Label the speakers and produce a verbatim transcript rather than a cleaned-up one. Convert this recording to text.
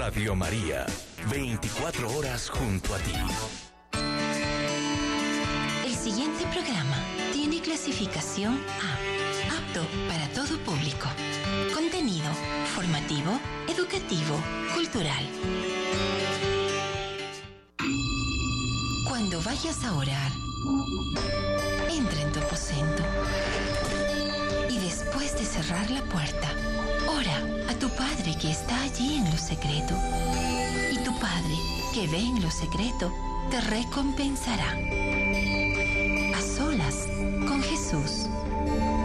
Speaker 1: Radio María, veinticuatro horas junto a ti.
Speaker 2: El siguiente programa tiene clasificación A, apto para todo público. Contenido formativo, educativo, cultural. Cuando vayas a orar, entra en tu aposento y después de cerrar la puerta, ora a tu Padre que está allí en lo secreto. Y tu Padre que ve en lo secreto te recompensará. A solas con Jesús.